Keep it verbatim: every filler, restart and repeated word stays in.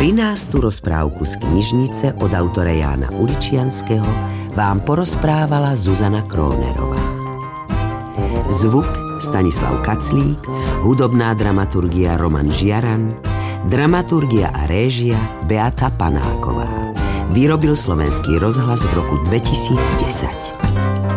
trinástu rozprávku z knižnice od autora Jána Uličianského vám porozprávala Zuzana Krónerová. Zvuk Stanislav Kaclík, hudobná dramaturgia Roman Žiaran, dramaturgia a réžia Beata Panáková. Vyrobil Slovenský rozhlas v roku dvetisícdesať.